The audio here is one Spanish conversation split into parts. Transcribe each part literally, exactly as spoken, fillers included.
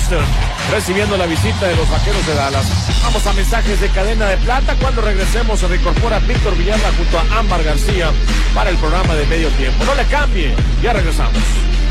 Houston, recibiendo la visita de los Vaqueros de Dallas. Vamos a mensajes de cadena de plata. Cuando regresemos se reincorpora Víctor Villarra junto a Ámbar García para el programa de medio tiempo. No le cambie, ya regresamos.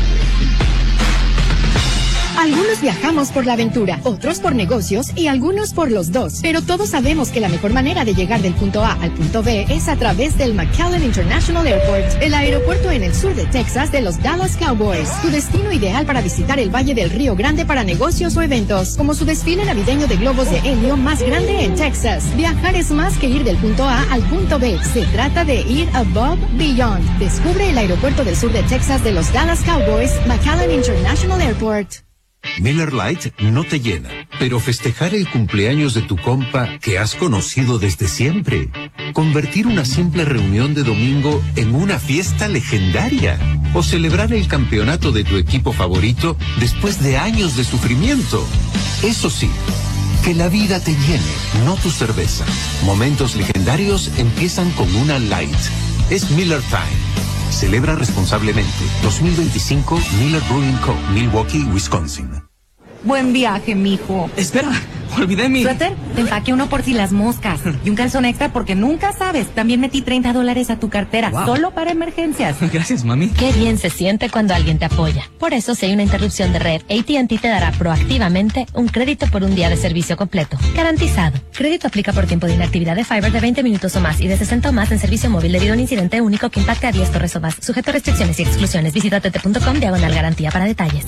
Algunos viajamos por la aventura, otros por negocios y algunos por los dos. Pero todos sabemos que la mejor manera de llegar del punto A al punto B es a través del McAllen International Airport, el aeropuerto en el sur de Texas de los Dallas Cowboys. Tu destino ideal para visitar el Valle del Río Grande para negocios o eventos, como su desfile navideño de globos de helio más grande en Texas. Viajar es más que ir del punto A al punto B. Se trata de ir above, beyond. Descubre el aeropuerto del sur de Texas de los Dallas Cowboys, McAllen International Airport. Miller Lite no te llena, pero festejar el cumpleaños de tu compa que has conocido desde siempre, convertir una simple reunión de domingo en una fiesta legendaria, o celebrar el campeonato de tu equipo favorito después de años de sufrimiento. Eso sí, que la vida te llene, no tu cerveza. Momentos legendarios empiezan con una Light. Es Miller Time. Celebra responsablemente. dos mil veinticinco Miller Brewing Co., Milwaukee, Wisconsin. Buen viaje, mijo. Espera, olvidé mi... Suéter, te empaqué uno por si las moscas. Y un calzón extra porque nunca sabes. También metí treinta dólares a tu cartera, wow, solo para emergencias. Gracias, mami. Qué bien se siente cuando alguien te apoya. Por eso, si hay una interrupción de red, A T and T te dará proactivamente un crédito por un día de servicio completo. Garantizado. Crédito aplica por tiempo de inactividad de Fiber de veinte minutos o más y de sesenta o más en servicio móvil debido a un incidente único que impacte a diez torres o más. Sujeto a restricciones y exclusiones. Visita t t punto com diagonal garantía para detalles.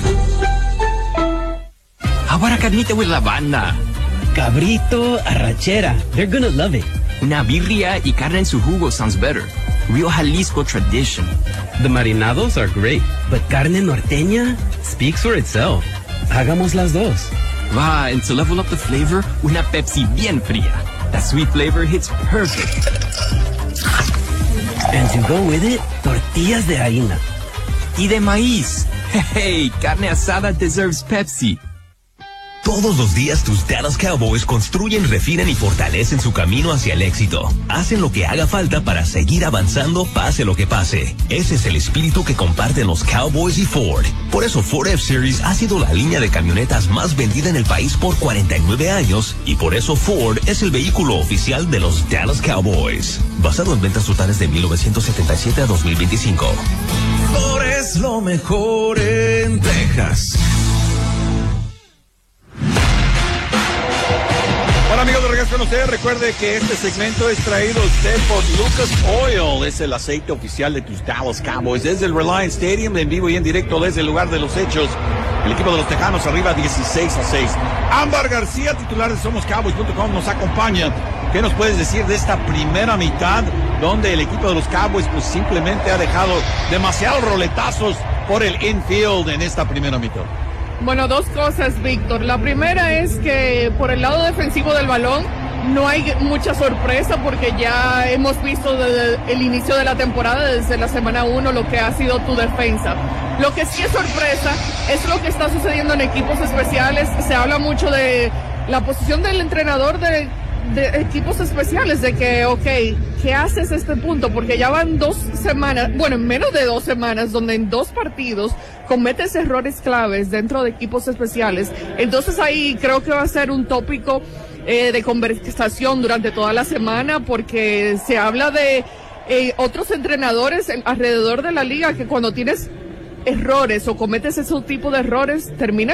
Ahora carnita with la banda. Cabrito, arrachera. They're gonna love it. Una birria y carne en su jugo sounds better. Real Jalisco tradition. The marinados are great, but carne norteña speaks for itself. Hagamos las dos. Va, and to level up the flavor, una Pepsi bien fría. That sweet flavor hits perfect. And to go with it, tortillas de harina. Y de maíz. Hey, carne asada deserves Pepsi. Todos los días tus Dallas Cowboys construyen, refinan y fortalecen su camino hacia el éxito. Hacen lo que haga falta para seguir avanzando pase lo que pase. Ese es el espíritu que comparten los Cowboys y Ford. Por eso Ford F-Series ha sido la línea de camionetas más vendida en el país por cuarenta y nueve años y por eso Ford es el vehículo oficial de los Dallas Cowboys. Basado en ventas totales de mil novecientos setenta y siete a dos mil veinticinco. Ford es lo mejor en Texas. Bueno, amigos, de regreso con ustedes, recuerde que este segmento es traído a usted por Lucas Oil. Es el aceite oficial de tus Dallas Cowboys. Desde el Reliance Stadium, en vivo y en directo desde el lugar de los hechos. El equipo de los Tejanos arriba dieciséis a seis. Ámbar García, titular de Somos Cowboys punto com, nos acompaña. ¿Qué nos puedes decir de esta primera mitad donde el equipo de los Cowboys pues simplemente ha dejado demasiados roletazos por el infield en esta primera mitad? Bueno, dos cosas, Víctor. La primera es que por el lado defensivo del balón no hay mucha sorpresa porque ya hemos visto desde el inicio de la temporada, desde la semana uno, lo que ha sido tu defensa. Lo que sí es sorpresa es lo que está sucediendo en equipos especiales. Se habla mucho de la posición del entrenador de, de equipos especiales, de que, ok, ¿qué haces a este punto? Porque ya van dos semanas, bueno, en menos de dos semanas, donde en dos partidos cometes errores claves dentro de equipos especiales. Entonces ahí creo que va a ser un tópico eh, de conversación durante toda la semana, porque se habla de eh, otros entrenadores en, alrededor de la liga que cuando tienes errores o cometes ese tipo de errores terminan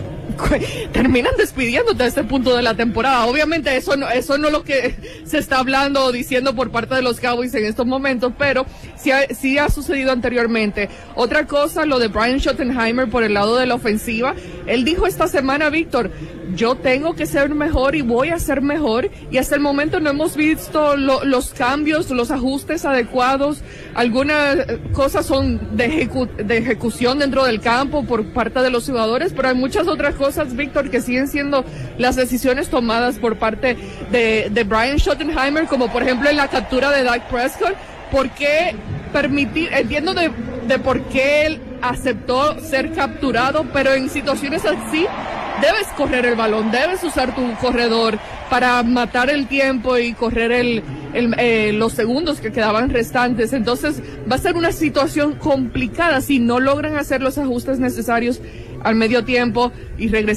terminan despidiéndote a este punto de la temporada. Obviamente eso no, eso no es lo que se está hablando o diciendo por parte de los Cowboys en estos momentos, pero sí ha, sí ha sucedido anteriormente. Otra cosa, lo de Brian Schottenheimer por el lado de la ofensiva. Él dijo esta semana, Víctor, yo tengo que ser mejor y voy a ser mejor, y hasta el momento no hemos visto lo, los cambios, los ajustes adecuados. Algunas cosas son de, ejecu de ejecución dentro del campo por parte de los jugadores, pero hay muchas otras cosas, Víctor, que siguen siendo las decisiones tomadas por parte de, de Brian Schottenheimer, como por ejemplo en la captura de Dak Prescott. ¿Por qué permitir? Entiendo de, de por qué él aceptó ser capturado, pero en situaciones así debes correr el balón, debes usar tu corredor para matar el tiempo y correr el, el, eh, los segundos que quedaban restantes. Entonces va a ser una situación complicada si no logran hacer los ajustes necesarios al medio tiempo y regresar